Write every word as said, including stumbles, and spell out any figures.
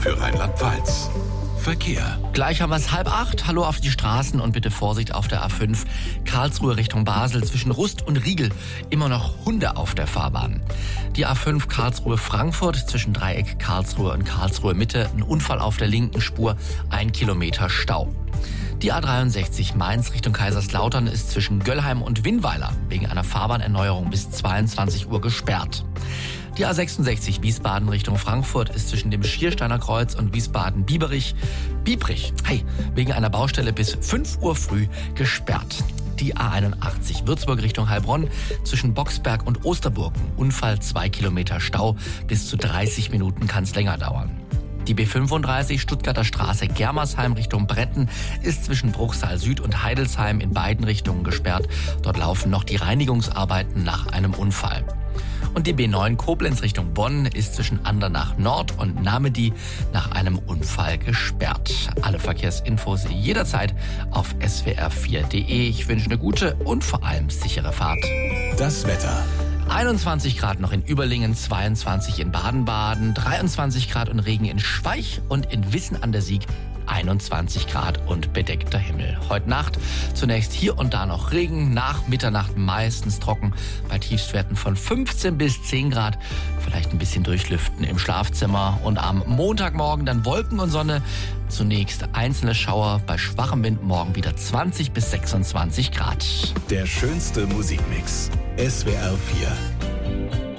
für Rheinland-Pfalz. Verkehr. Gleich haben wir es halb acht. Hallo auf die Straßen und bitte Vorsicht auf der A fünf. Karlsruhe Richtung Basel zwischen Rust und Riegel. Immer noch Hunde auf der Fahrbahn. Die A fünf Karlsruhe-Frankfurt zwischen Dreieck Karlsruhe und Karlsruhe Mitte. Ein Unfall auf der linken Spur. Ein Kilometer Stau. Die A dreiundsechzig Mainz Richtung Kaiserslautern ist zwischen Göllheim und Winnweiler wegen einer Fahrbahnerneuerung bis zweiundzwanzig Uhr gesperrt. Die A sechsundsechzig Wiesbaden Richtung Frankfurt ist zwischen dem Schiersteiner Kreuz und Wiesbaden-Bieberich, Biebrich, hey, wegen einer Baustelle bis fünf Uhr früh gesperrt. Die A einundachtzig Würzburg Richtung Heilbronn zwischen Boxberg und Osterburg. Unfall, zwei Kilometer Stau, bis zu dreißig Minuten kann es länger dauern. Die B fünfunddreißig Stuttgarter Straße Germersheim Richtung Bretten ist zwischen Bruchsal Süd und Heidelsheim in beiden Richtungen gesperrt. Dort laufen noch die Reinigungsarbeiten nach einem Unfall. Und die B neun Koblenz Richtung Bonn ist zwischen Andernach Nord und Namedy nach einem Unfall gesperrt. Alle Verkehrsinfos jederzeit auf s w r vier punkt d e. Ich wünsche eine gute und vor allem sichere Fahrt. Das Wetter. einundzwanzig Grad noch in Überlingen, zweiundzwanzig in Baden-Baden, dreiundzwanzig Grad und Regen in Schweich und in Wissen an der Sieg einundzwanzig Grad und bedeckter Himmel. Heute Nacht zunächst hier und da noch Regen, nach Mitternacht meistens trocken, bei Tiefstwerten von fünfzehn bis zehn Grad, vielleicht ein bisschen durchlüften im Schlafzimmer und am Montagmorgen dann Wolken und Sonne, zunächst einzelne Schauer, bei schwachem Wind morgen wieder zwanzig bis sechsundzwanzig Grad. Der schönste Musikmix. S W R vier.